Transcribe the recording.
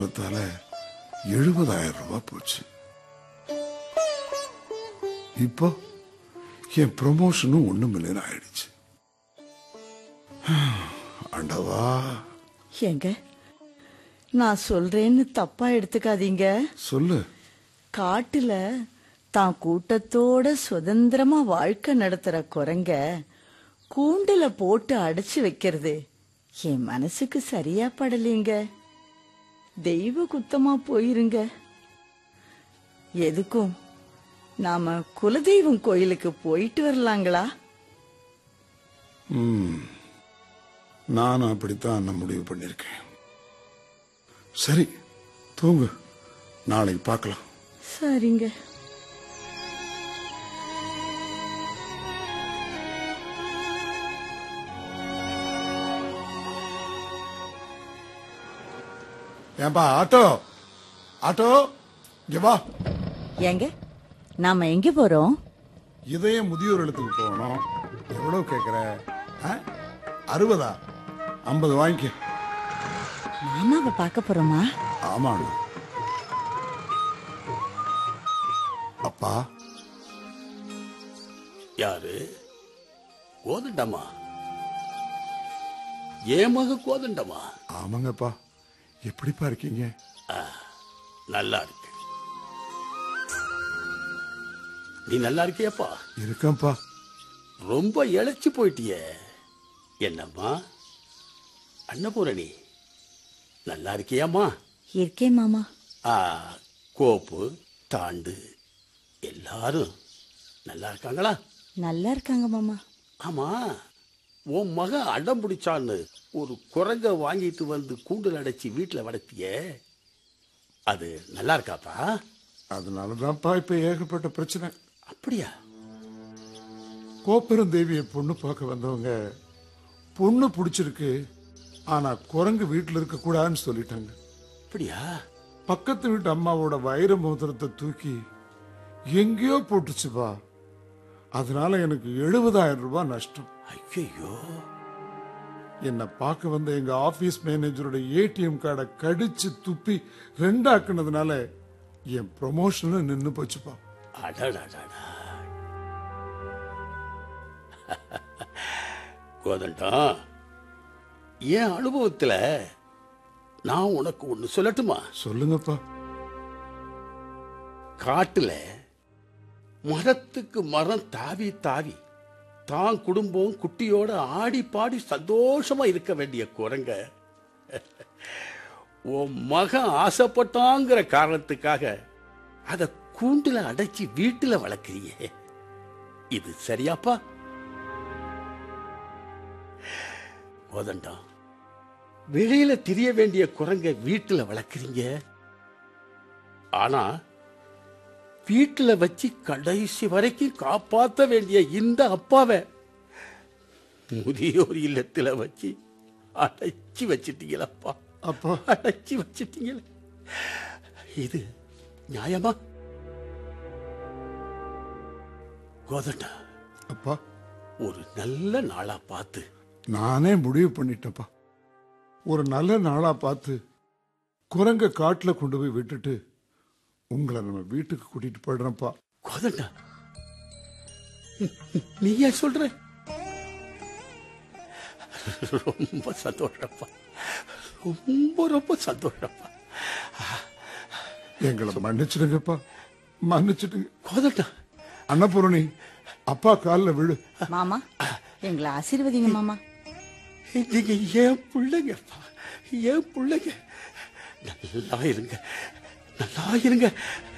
ரூபாய் போச்சு. இப்போ என் ப்ரமோஷனும் ஒண்ணுமில்லைன்னு ஆயிடுச்சு. ஆண்டவா, எங்க நான் சொல்றேன்னு தப்பா எடுத்துக்காதீங்க. சொல்லு. காட்டுல தான் கூட்டத்தோட சுதந்திரமா வாழ்க்கை நடத்துற குரங்க கூண்டுல போட்டு அடைச்சு வைக்கிறது என் மனசுக்கு சரியா படலீங்க. தெய்வ குத்தமா போயிருங்க. எதுக்கும் நாம குலதெய்வம் கோயிலுக்கு போயிட்டு வரலாங்களா? நானும் அப்படித்தான் முடிவு பண்ணிருக்கேன். சரி, தூங்கு, நாளைக்கு பார்க்கலாம். சரிங்க. ஏன்பா, ஆட்டோ ஆட்டோ, இங்க வா. ஏங்க, நாம எங்க போறோம்? இதய முதியோர் இல்லத்துக்கு போகணும். எவ்வளவு கேக்குற? 60? 50 வாங்கிக்க. மாமாவை பார்க்க போறோமா? ஆமாங்க. அப்பா. யாரு? கோதண்டமா? ஏன் மக கோதண்டமா? ஆமாங்கப்பா. எப்படிப்பா இருக்கீங்க? நல்லா இருக்கு. நீ நல்லா இருக்கியப்பா? இருக்கேன்ப்பா. ரொம்ப இழைச்சு போயிட்டிய. என்னம்மா அன்னபூரணி, நல்லா இருக்கியாம்மா? இருக்கேன் மாமா. கோப்பு தாண்டு எல்லாரும் நல்லா இருக்காங்களா? நல்லா இருக்காங்க மாமா. ஆமா, உன் மக அடம் பிடிச்சான்னு ஒரு குரங்க வாங்கிட்டு வந்து கூண்டில் அடைச்சி வீட்டில் வளர்த்திய, அது நல்லா இருக்காப்பா? அதனாலதான்ப்பா இப்ப ஏகப்பட்ட பிரச்சனை. அப்படியா? கோப்பெருந்தேவியை பொண்ணு பார்க்க வந்தவங்க பொண்ணு பிடிச்சிருக்கு, ஆனா குரங்கு வீட்டுல இருக்க கூடாதுன்னு சொல்லிட்டாங்க. அப்படியா? பக்கத்து வீட்டு அம்மாவோட வைர மோதிரத்தை தூக்கி எங்கேயோ போட்டுச்சுப்பா. அதனால எனக்கு 70,000 ரூபாய் நஷ்டம். ஐயோ! என்ன பார்க்க வந்த எங்க ஆபீஸ் மேனேஜரோட ஏடிஎம் கார்டை கடிச்சு துப்பி 2 ஆக்குனதுனால என் ப்ரமோஷனும் நின்னு போச்சுப்பா. கோதண்டம், என் அனுபவத்துல நான் உனக்கு ஒண்ணு சொல்லட்டுமா? சொல்லுங்கப்பா. காட்டுல மரத்துக்கு மரம் தாவி தாவி தான் குடும்பம் குட்டியோட ஆடி பாடி சந்தோஷமா இருக்க வேண்டிய குரங்க உன் மகன் ஆசைப்பட்டாங்கிற காரணத்துக்காக அத கூண்டுல அடைச்சி வீட்டுல வளர்க்கிறியே, இது சரியாப்பா? கோதண்டம், வெளியில திரிய வேண்டிய குரங்க வீட்டுல வளர்க்குறீங்க, ஆனா வீட்டுல வச்சு கடைசி வரைக்கும் காப்பாற்ற வேண்டிய இந்த அப்பாவை முதியோர் இல்லத்துல வச்சு அடைச்சி வச்சிட்டீங்களப்பா. அப்பா, அடைச்சி வச்சிட்டீங்கள, இது நியாயமா? கோதண்டா அப்பா, ஒரு நல்ல நாளா பார்த்து. நானே முடிவு பண்ணிட்டேன்ப்பா. ஒரு நல்ல நாளா பார்த்து குரங்க காட்டுல கொண்டு போய் விட்டுட்டு உங்களை நம்ம வீட்டுக்கு கூட்டிட்டு போயிடுறோம்ப்பா. கோதண்டா, நீ ஏன் சொல்ற? ரொம்ப சந்தோஷப்பா, ரொம்ப ரொம்ப சந்தோஷப்பா. எங்களை மன்னிச்சிடுங்கப்பா, மன்னிச்சிடுங்க. கோதண்டா, அன்னபூரணி, அப்பா காலில் விழு. மாமா, எங்களை ஆசீர்வதிங்க மாமா. நீங்க ஏன் பிள்ளைங்கப்பா, ஏன் பிள்ளைங்க. நல்லா இருங்க, நல்லா இருங்க.